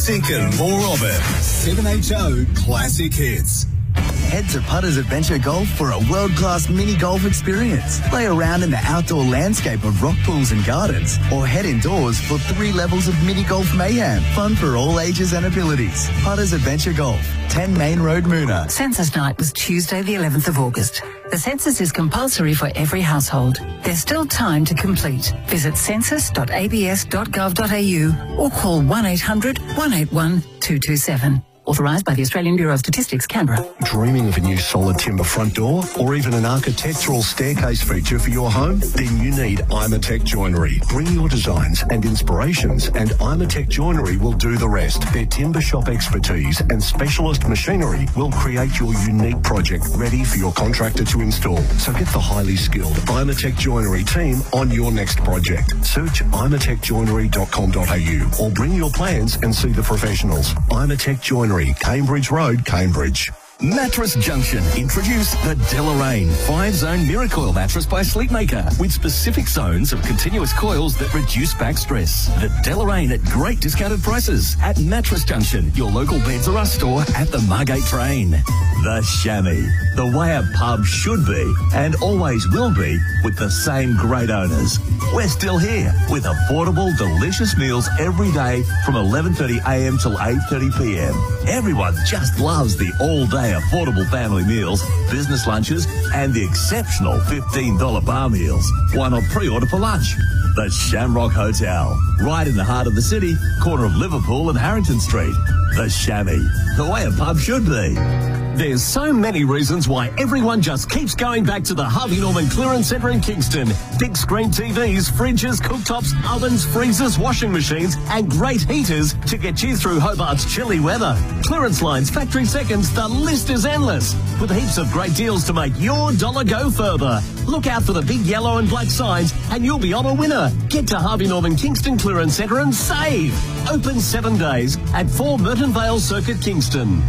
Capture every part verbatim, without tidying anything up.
Thinking more of it. seven H O Classic Hits. Head to Putters Adventure Golf for a world-class mini golf experience. Play around in the outdoor landscape of rock pools and gardens, or head indoors for three levels of mini golf mayhem. Fun for all ages and abilities. Putters Adventure Golf, ten Main Road, Moona. Census night was Tuesday the eleventh of August. The census is compulsory for every household. There's still time to complete. Visit census dot a b s dot gov dot a u or call one eight hundred, one eight one, two two seven. Authorised by the Australian Bureau of Statistics, Canberra. Dreaming of a new solid timber front door or even an architectural staircase feature for your home? Then you need Imatec Joinery. Bring your designs and inspirations and Imatec Joinery will do the rest. Their timber shop expertise and specialist machinery will create your unique project ready for your contractor to install. So get the highly skilled Imatec Joinery team on your next project. Search imatec joinery dot com dot a u or bring your plans and see the professionals. Imatec Joinery, Cambridge Road, Cambridge. Mattress Junction introduce the Deloraine five-zone Miracoil mattress by Sleepmaker with specific zones of continuous coils that reduce back stress. The Deloraine at great discounted prices at Mattress Junction, your local Beds R Us store at the Margate train. The Chamois, the way a pub should be and always will be with the same great owners. We're still here with affordable, delicious meals every day from eleven thirty a m till eight thirty p m. Everyone just loves the all-day affordable family meals, business lunches, and the exceptional fifteen dollar bar meals. Why not pre-order for lunch? The Shamrock Hotel, right in the heart of the city, corner of Liverpool and Harrington Street. The Chamois, the way a pub should be. There's so many reasons why everyone just keeps going back to the Harvey Norman Clearance Centre in Kingston. Big screen T Vs, fridges, cooktops, ovens, freezers, washing machines and great heaters to get you through Hobart's chilly weather. Clearance lines, factory seconds, the list is endless. With heaps of great deals to make your dollar go further. Look out for the big yellow and black signs and you'll be on a winner. Get to Harvey Norman Kingston Clearance Centre and save. Open seven days at four Merton Vale Circuit, Kingston.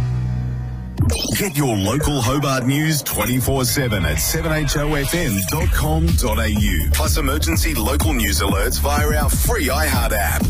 Get your local Hobart news twenty-four seven at seven h o f m dot com dot a u. Plus emergency local news alerts via our free iHeart app.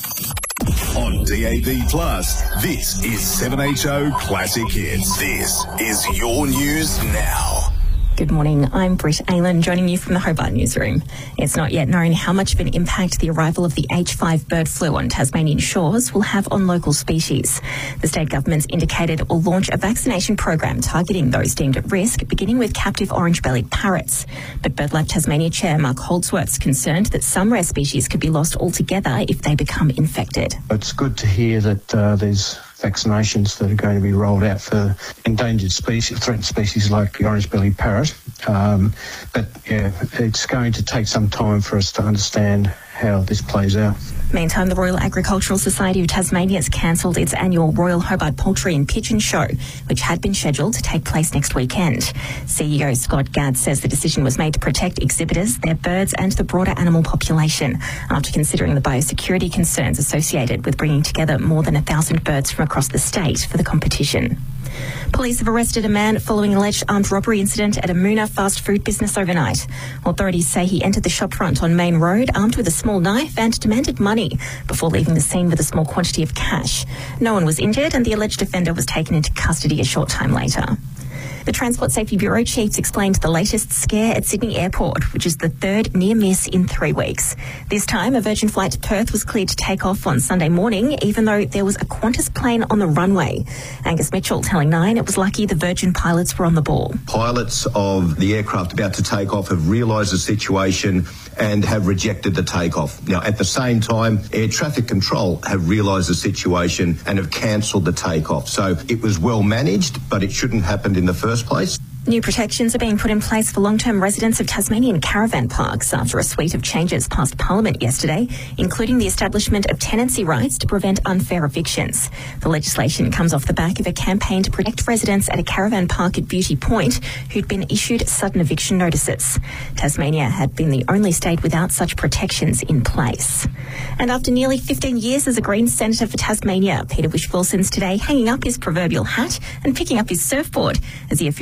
On D A B Plus, this is seven H O Classic Hits. This is your news now. Good morning, I'm Britt Aylan, joining you from the Hobart newsroom. It's not yet known how much of an impact the arrival of the H five bird flu on Tasmanian shores will have on local species. The state government's indicated it will launch a vaccination program targeting those deemed at risk, beginning with captive orange-bellied parrots. But BirdLab Tasmania Chair Mark Holdsworth's concerned that some rare species could be lost altogether if they become infected. It's good to hear that uh, there's vaccinations that are going to be rolled out for endangered species, threatened species like the orange-bellied parrot. Um, but, yeah, it's going to take some time for us to understand how this plays out. Meantime, the Royal Agricultural Society of Tasmania has cancelled its annual Royal Hobart Poultry and Pigeon Show, which had been scheduled to take place next weekend. C E O Scott Gadd says the decision was made to protect exhibitors, their birds and the broader animal population, after considering the biosecurity concerns associated with bringing together more than a thousand birds from across the state for the competition. Police have arrested a man following an alleged armed robbery incident at a Moona fast food business overnight. Authorities say he entered the shopfront on Main Road armed with a small knife and demanded money before leaving the scene with a small quantity of cash. No one was injured and the alleged offender was taken into custody a short time later. The Transport Safety Bureau chiefs explained the latest scare at Sydney Airport, which is the third near miss in three weeks. This time, a Virgin flight to Perth was cleared to take off on Sunday morning, even though there was a Qantas plane on the runway. Angus Mitchell telling Nine it was lucky the Virgin pilots were on the ball. Pilots of the aircraft about to take off have realised the situation and have rejected the takeoff. Now, at the same time, Air Traffic Control have realised the situation and have cancelled the takeoff. So it was well managed, but it shouldn't have happened in the first place. New protections are being put in place for long-term residents of Tasmanian caravan parks after a suite of changes passed Parliament yesterday, including the establishment of tenancy rights to prevent unfair evictions. The legislation comes off the back of a campaign to protect residents at a caravan park at Beauty Point who'd been issued sudden eviction notices. Tasmania had been the only state without such protections in place. And after nearly fifteen years as a Greens senator for Tasmania, Peter Whish-Wilson's today hanging up his proverbial hat and picking up his surfboard as he officially retired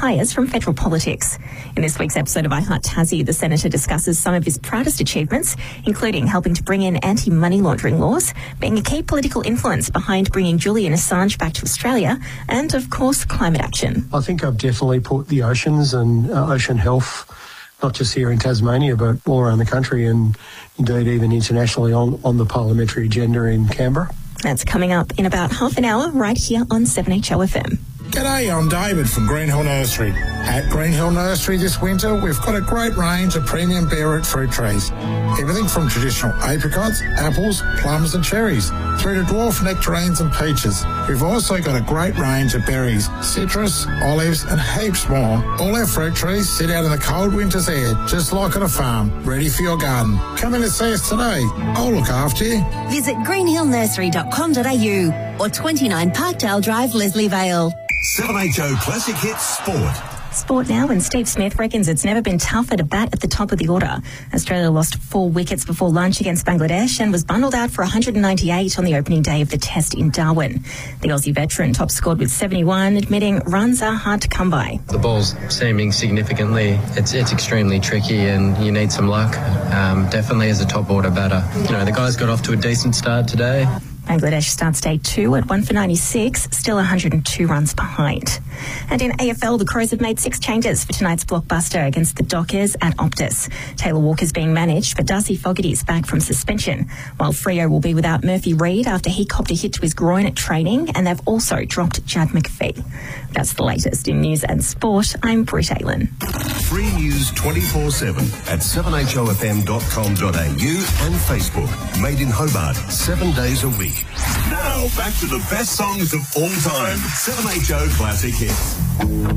retires from federal politics. In this week's episode of iHeart Tassie, the Senator discusses some of his proudest achievements, including helping to bring in anti-money laundering laws, being a key political influence behind bringing Julian Assange back to Australia, and, of course, climate action. I think I've definitely put the oceans and uh, ocean health, not just here in Tasmania, but all around the country and indeed even internationally on, on the parliamentary agenda in Canberra. That's coming up in about half an hour right here on seven H O F M. G'day, I'm David from Greenhill Nursery. At Greenhill Nursery this winter, we've got a great range of premium beetroot fruit trees. Everything from traditional apricots, apples, plums and cherries, through to dwarf nectarines and peaches. We've also got a great range of berries, citrus, olives and heaps more. All our fruit trees sit out in the cold winter's air, just like on a farm, ready for your garden. Come in and see us today. I'll look after you. Visit greenhill nursery dot com dot a u or twenty-nine Parkdale Drive, Leslie Vale. seven H O Classic Hits Sport. Sport now, and Steve Smith reckons it's never been tougher to bat at the top of the order. Australia lost four wickets before lunch against Bangladesh and was bundled out for one hundred ninety-eight on the opening day of the Test in Darwin. The Aussie veteran top scored with seventy-one, admitting runs are hard to come by. The ball's seaming significantly. It's it's extremely tricky and you need some luck, um, definitely as a top order batter. You know, the guys got off to a decent start today. Bangladesh starts day two at one for ninety-six, still one hundred two runs behind. And in A F L, the Crows have made six changes for tonight's blockbuster against the Dockers at Optus. Taylor Walker's being managed, but Darcy Fogarty's back from suspension, while Freo will be without Murphy Reid after he copped a hit to his groin at training, and they've also dropped Jad McPhee. That's the latest in news and sport. I'm Britt Aylan. Free news twenty-four seven at seven h o f m dot com dot a u and Facebook. Made in Hobart, seven days a week. Now, back to the best songs of all time. seven H O Classic Hits.